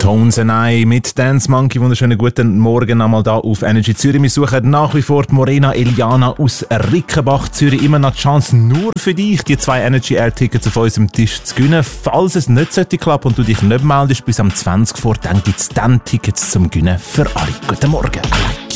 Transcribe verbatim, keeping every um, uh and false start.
Tones and I mit Dance Monkey. Wunderschönen guten Morgen einmal da auf Energy Zürich. Wir suchen nach wie vor die Morena Eliana aus Rickenbach, Zürich. Immer noch die Chance nur für dich, die zwei Energy Air Tickets auf unserem Tisch zu gewinnen. Falls es nicht sollte klappen und du dich nicht meldest bis am zwanzig vor, dann gibt es dann Tickets zum Gewinnen für alle. Guten Morgen.